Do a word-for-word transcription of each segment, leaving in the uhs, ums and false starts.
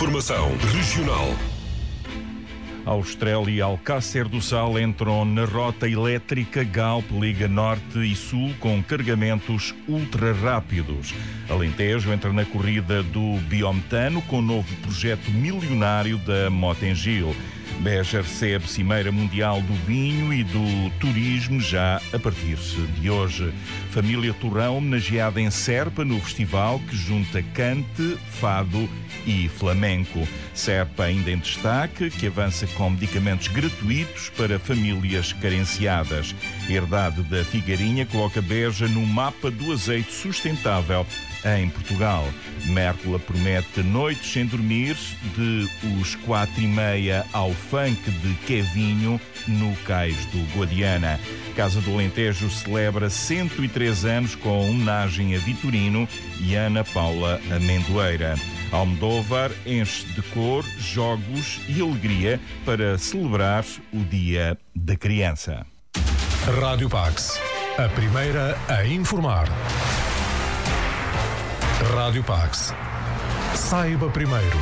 Informação regional. Austrália e Alcácer do Sal entram na rota elétrica Galp Liga Norte e Sul com carregamentos ultra rápidos. Alentejo entra na corrida do biometano com o novo projeto milionário da Motengil. Beja recebe Cimeira Mundial do Vinho e do Turismo já a partir de hoje. Família Torrão homenageada em Serpa no festival que junta cante, fado e flamenco. Serpa ainda em destaque, que avança com medicamentos gratuitos para famílias carenciadas. Herdade da Figueirinha coloca Beja no mapa do azeite sustentável em Portugal. Mértola promete noites sem dormir, de os quatro e meia ao funk de Kevinho, no Cais do Guadiana. Casa do Alentejo celebra cento e três anos com homenagem a Vitorino e Ana Paula Amendoeira. Almodóvar enche de cor, jogos e alegria para celebrar o Dia da Criança. Rádio Pax, a primeira a informar. Rádio Pax. Saiba primeiro.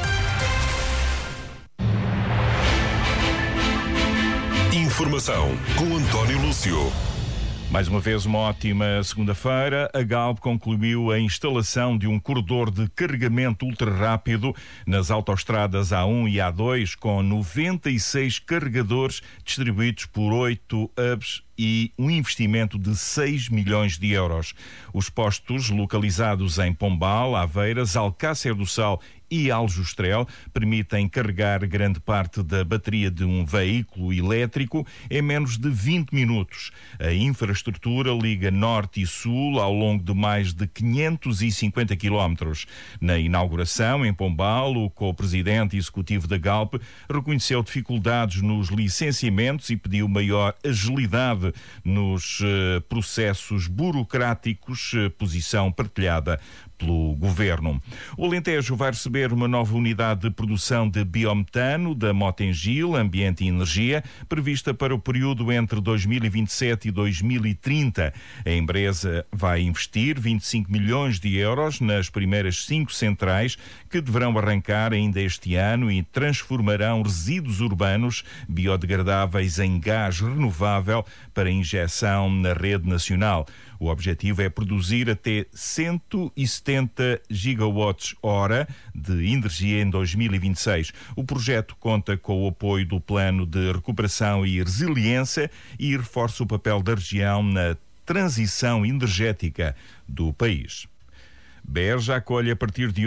Informação com António Lúcio. Mais uma vez, uma ótima segunda-feira. A Galp concluiu a instalação de um corredor de carregamento ultra-rápido nas autoestradas A um e A dois, com noventa e seis carregadores distribuídos por oito hubs e um investimento de seis milhões de euros. Os postos localizados em Pombal, Aveiras, Alcácer do Sal e Aljustrel permitem carregar grande parte da bateria de um veículo elétrico em menos de vinte minutos. A infraestrutura liga norte e sul ao longo de mais de quinhentos e cinquenta quilómetros. Na inauguração, em Pombal, o co-presidente executivo da Galp reconheceu dificuldades nos licenciamentos e pediu maior agilidade nos uh, processos burocráticos, uh, posição partilhada pelo Governo. O Alentejo vai receber uma nova unidade de produção de biometano da Motengil, Ambiente e Energia, prevista para o período entre dois mil e vinte e sete e dois mil e trinta. A empresa vai investir vinte e cinco milhões de euros nas primeiras cinco centrais, que deverão arrancar ainda este ano e transformarão resíduos urbanos biodegradáveis em gás renovável para injeção na rede nacional. O objetivo é produzir até cento e setenta gigawatts hora de energia em dois mil e vinte e seis. O projeto conta com o apoio do Plano de Recuperação e Resiliência e reforça o papel da região na transição energética do país. Beja acolhe a partir de